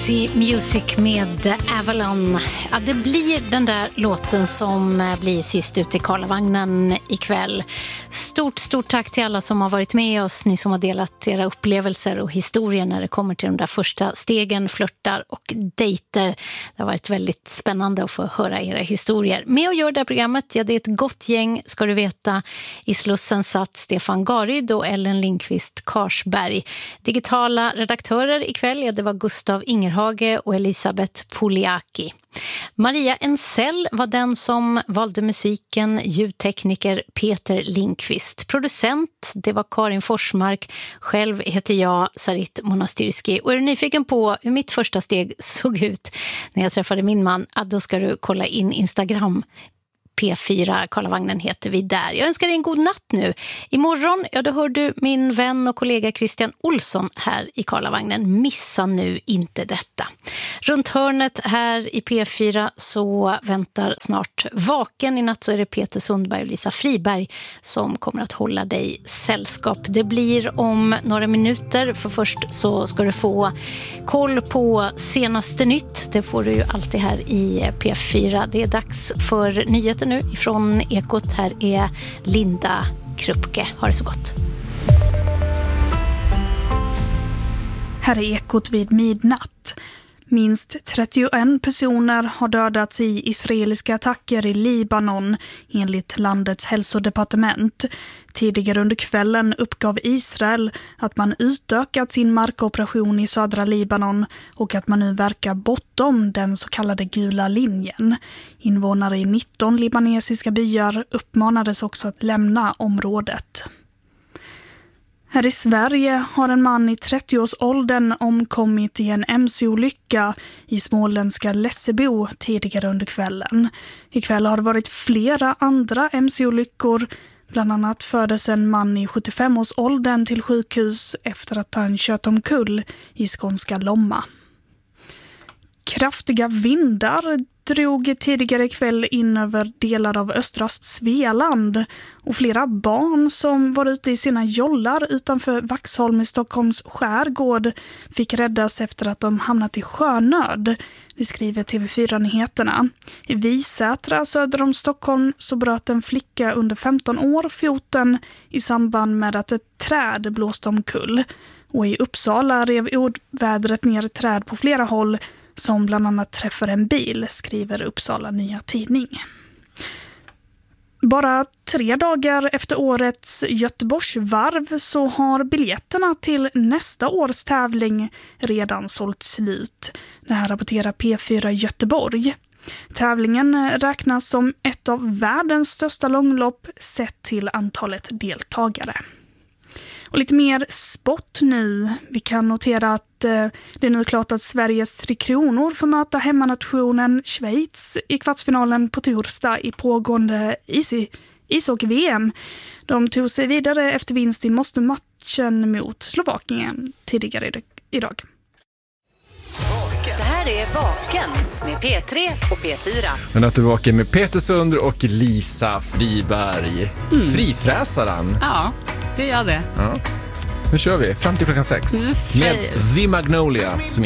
Roxy Music med Avalon. Ja, det blir den där låten som blir sist ut i Karlavagnen ikväll. Stort tack till alla som har varit med oss, ni som har delat era upplevelser och historier när det kommer till de där första stegen, flörtar och dejter. Det har varit väldigt spännande att få höra era historier. Med och gör det här programmet, ja, det är ett gott gäng, ska du veta. I Slussen satt Stefan Garyd och Ellen Lindqvist Karsberg. Digitala redaktörer ikväll, ja, det var Gustav Ingerhage och Elisabeth Poliaki. Maria Ensell var den som valde musiken, ljudtekniker Peter Lindqvist. Producent, det var Karin Forsmark. Själv heter jag Sarit Monastyrski. Och är du nyfiken på hur mitt första steg såg ut när jag träffade min man, då ska du kolla in Instagram. P4 Karlavagnen heter vi där. Jag önskar dig en god natt nu. Imorgon, ja, då hör du min vän och kollega Christian Olsson här i Karlavagnen. Missa nu inte detta. Runt hörnet här i P4 så väntar snart Vaken. I natt så är det Peter Sundberg och Lisa Friberg som kommer att hålla dig sällskap. Det blir om några minuter, för först så ska du få koll på senaste nytt. Det får du ju alltid här i P4. Det är dags för nyheter nu ifrån Ekot. Här är Linda Krupke. Ha det så gott. Här är Ekot vid midnatt. Minst 31 personer har dödats i israeliska attacker i Libanon enligt landets hälsodepartement. Tidigare under kvällen uppgav Israel att man utökat sin markoperation i södra Libanon och att man nu verkar bortom den så kallade gula linjen. Invånare i 19 libanesiska byar uppmanades också att lämna området. Här i Sverige har en man i 30-årsåldern omkommit i en MC-olycka i småländska Lessebo tidigare under kvällen. Ikväll har det varit flera andra MC-olyckor. Bland annat fördes en man i 75-årsåldern till sjukhus efter att han kört omkull i skånska Lomma. Kraftiga vindar drog tidigare kväll in över delar av östra Svealand och flera barn som var ute i sina jollar utanför Vaxholm i Stockholms skärgård fick räddas efter att de hamnat i sjönöd. Det skriver TV4-nyheterna. I Visätra söder om Stockholm så bröt en flicka under 15 år foten i samband med att ett träd blåste omkull. Och i Uppsala rev ordvädret ner träd på flera håll som bland annat träffar en bil, skriver Uppsala Nya Tidning. Bara 3 dagar efter årets Göteborgsvarv så har biljetterna till nästa års tävling redan sålt slut. Det här rapporterar P4 Göteborg. Tävlingen räknas som ett av världens största långlopp sett till antalet deltagare. Och lite mer sport nu. Vi kan notera att det är nu klart att Sveriges 3 kronor får möta hemmanationen Schweiz i kvartsfinalen på torsdag i pågående ishockey-VM. De tog sig vidare efter vinst i matchen mot Slovakien tidigare idag. Det här är Vaken med P3 och P4. Men att du vakar med Peter Sundberg och Lisa Friberg. Frifräsaren. Ja, det gör det. Ja. Nu kör vi fram till klockan 6 med The Magnolia som